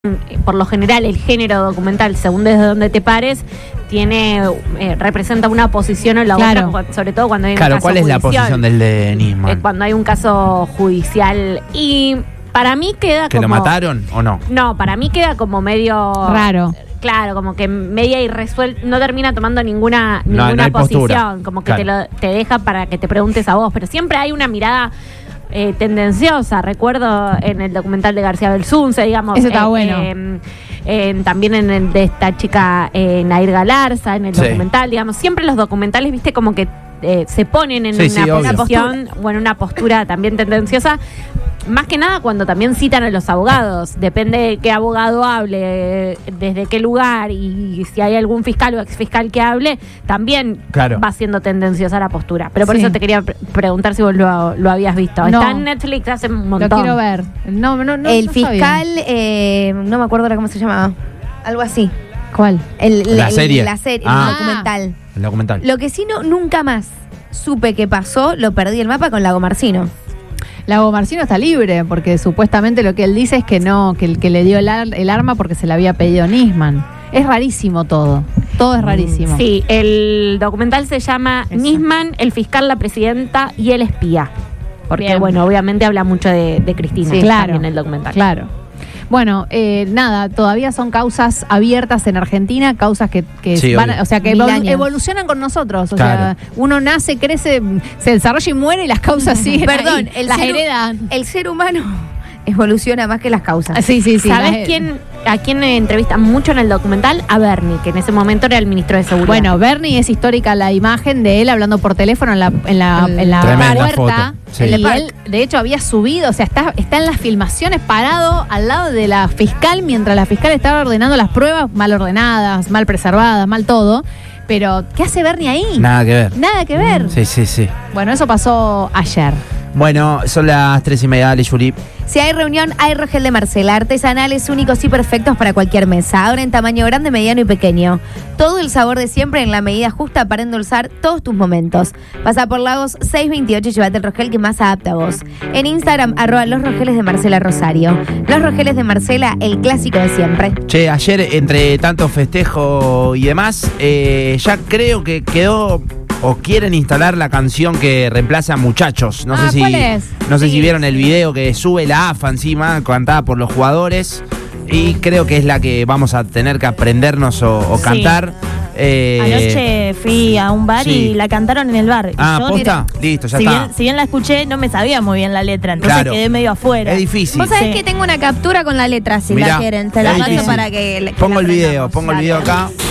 por lo general el género documental, según desde donde te pares, representa una posición o la otra, sobre todo cuando hay un caso ¿cuál es judicial, la posición del de Nisman? Cuando hay un caso judicial. Y para mí queda ¿Que como... lo mataron o no? No, para mí queda como medio... raro. Claro, como que media irresuelta, no termina tomando ninguna no hay posición, postura. como que te deja para que te preguntes a vos, pero siempre hay una mirada tendenciosa. Recuerdo en el documental de García Belsunce, digamos. Eso está bueno. También en el de esta chica Nair Galarza, en el documental, digamos. Siempre los documentales, viste, como que se ponen en una posición o en una postura también tendenciosa. Más que nada cuando también citan a los abogados. Depende de qué abogado hable, desde qué lugar, y si hay algún fiscal o exfiscal que hable, también va siendo tendenciosa la postura. Pero por eso te quería preguntar si vos lo habías visto. No. Está en Netflix hace un montón. Lo quiero ver. No, el fiscal, no me acuerdo ahora cómo se llamaba. Algo así. ¿Cuál? La serie. El documental. El documental. Lo que sí nunca más supe qué pasó, lo perdí el mapa con Lago Marcino. Lago Marcino está libre, porque supuestamente lo que él dice es que no, que el que le dio el arma porque se le había pedido Nisman. Es rarísimo todo. Todo es rarísimo. Sí, el documental se llama Nisman, el fiscal, la presidenta y el espía. Porque, bueno, obviamente habla mucho de Cristina. Sí, claro. También el documental. Claro. Bueno, nada, todavía son causas abiertas en Argentina, causas que van, o sea, que evolucionan con nosotros. O sea, uno nace, crece, se desarrolla y muere y las causas siguen. Perdón, ahí, las heredan. El ser humano evoluciona más que las causas. Sí. ¿Sabes a quién entrevistan mucho en el documental? A Bernie, que en ese momento era el ministro de Seguridad. Bueno, Bernie, es histórica la imagen de él hablando por teléfono en la puerta. Sí. Y él, de hecho, había subido, o sea, está en las filmaciones parado al lado de la fiscal mientras la fiscal estaba ordenando las pruebas mal ordenadas, mal preservadas, mal todo. Pero, ¿qué hace Bernie ahí? Nada que ver. Nada que ver. Sí. Bueno, eso pasó ayer. Bueno, son las 3:30, dale, Juli. Si hay reunión, hay Rogel de Marcela. Artesanales únicos y perfectos para cualquier mesa. Ahora en tamaño grande, mediano y pequeño. Todo el sabor de siempre en la medida justa para endulzar todos tus momentos. Pasa por Lagos 628 y llévate el Rogel que más adapta a vos. En Instagram, @los Rogeles de Marcela Rosario. Los Rogeles de Marcela, el clásico de siempre. Che, ayer, entre tanto festejo y demás, ya creo que quedó... o quieren instalar la canción que reemplaza a Muchachos. No sé si, ¿cuál es? no sé si vieron el video que sube la AFA encima, cantada por los jugadores. Y creo que es la que vamos a tener que aprendernos o cantar. Anoche fui a un bar y la cantaron en el bar. ¿Posta? Listo, ya está. Si bien la escuché, no me sabía muy bien la letra, entonces quedé medio afuera. Es difícil. Vos sabés que tengo una captura con la letra, si la quieren. Te la paso para que... Pongo el video acá.